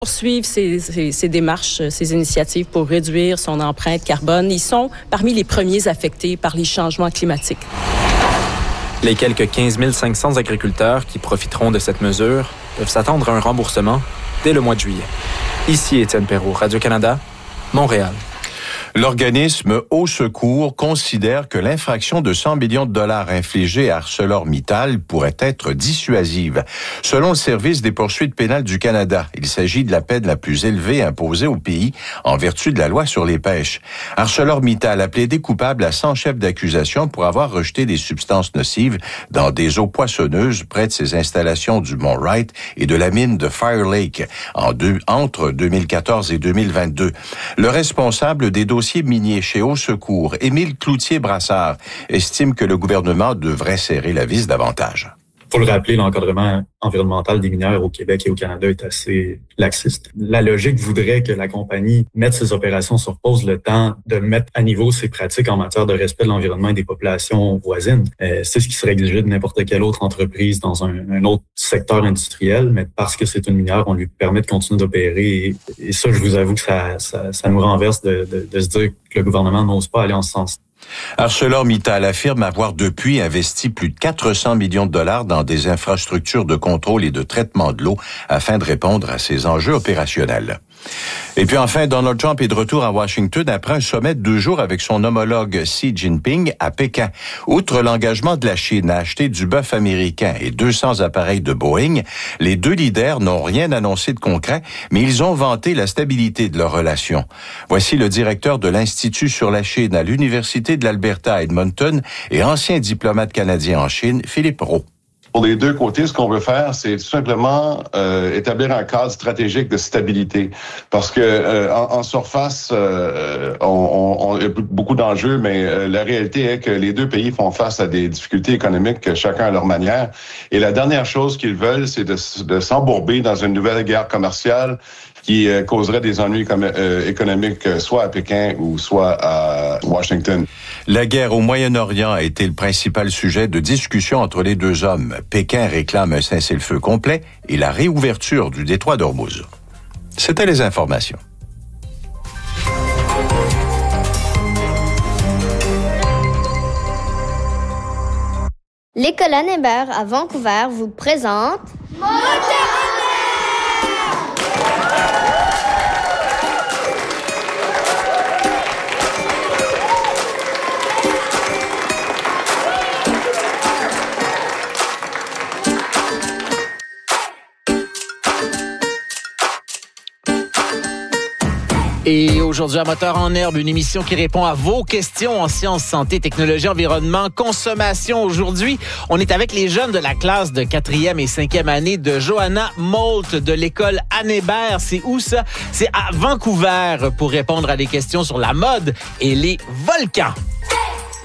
Poursuivre ces démarches, ces initiatives pour réduire son empreinte carbone. Ils sont parmi les premiers affectés par les changements climatiques. Les quelques 15 500 agriculteurs qui profiteront de cette mesure peuvent s'attendre à un remboursement dès le mois de juillet. Ici Étienne Perrault, Radio-Canada, Montréal. L'organisme Au Secours considère que l'infraction de 100 millions de dollars infligée à ArcelorMittal pourrait être dissuasive. Selon le service des poursuites pénales du Canada, il s'agit de la peine la plus élevée imposée au pays en vertu de la loi sur les pêches. ArcelorMittal a plaidé coupable à 100 chefs d'accusation pour avoir rejeté des substances nocives dans des eaux poissonneuses près de ses installations du Mont Wright et de la mine de Fire Lake entre 2014 et 2022. Le responsable des dossiers miniers chez Au Secours, Émile Cloutier-Brassard, estime que le gouvernement devrait serrer la vis davantage. Il faut le rappeler, l'encadrement environnemental des mineurs au Québec et au Canada est assez laxiste. La logique voudrait que la compagnie mette ses opérations sur pause le temps de mettre à niveau ses pratiques en matière de respect de l'environnement et des populations voisines. C'est ce qui serait exigé de n'importe quelle autre entreprise dans un autre secteur industriel, mais parce que c'est une minière, on lui permet de continuer d'opérer. Et ça, je vous avoue que ça nous renverse de se dire que le gouvernement n'ose pas aller en ce sens. ArcelorMittal affirme avoir depuis investi plus de 400 millions de dollars dans des infrastructures de contrôle et de traitement de l'eau afin de répondre à ses enjeux opérationnels. Et puis enfin, Donald Trump est de retour à Washington après un sommet de 2 jours avec son homologue Xi Jinping à Pékin. Outre l'engagement de la Chine à acheter du bœuf américain et 200 appareils de Boeing, les deux leaders n'ont rien annoncé de concret, mais ils ont vanté la stabilité de leur relation. Voici le directeur de l'Institut sur la Chine à l'Université de l'Alberta à Edmonton et ancien diplomate canadien en Chine, Philippe Roux. Pour les deux côtés, ce qu'on veut faire, c'est tout simplement établir un cadre stratégique de stabilité. Parce que en surface, on a beaucoup d'enjeux, mais la réalité est que les deux pays font face à des difficultés économiques, chacun à leur manière. Et la dernière chose qu'ils veulent, c'est de s'embourber dans une nouvelle guerre commerciale qui causerait des ennuis économiques soit à Pékin ou soit à Washington. La guerre au Moyen-Orient a été le principal sujet de discussion entre les deux hommes. Pékin réclame un cessez-le-feu complet et la réouverture du détroit d'Ormuz. C'était les informations. L'École Anne Hébert à Vancouver vous présente Et aujourd'hui, à Moteur en herbe, une émission qui répond à vos questions en sciences, santé, technologie, environnement, consommation. Aujourd'hui, on est avec les jeunes de la classe de 4e et 5e année de Johanna Moult de l'école Anne Hébert. C'est où ça? C'est à Vancouver pour répondre à des questions sur la mode et les volcans.